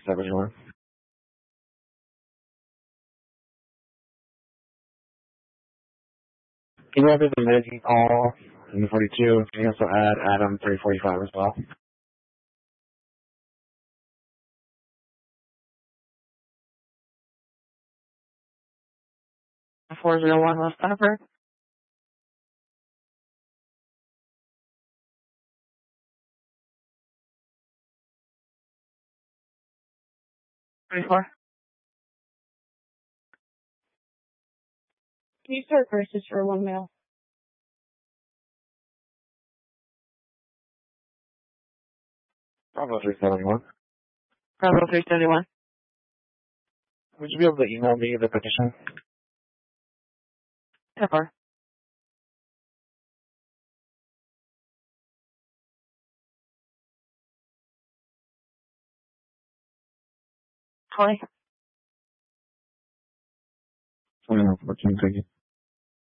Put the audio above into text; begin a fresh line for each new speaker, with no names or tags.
44371. Can you have the Liz call in the 42? You can also add Adam 345 as well. 401 left number. 34. Can you start verses for one male? Bravo 371. Bravo 371. Would you be able to email me the petition? Pepper. Corey. 14, thank you.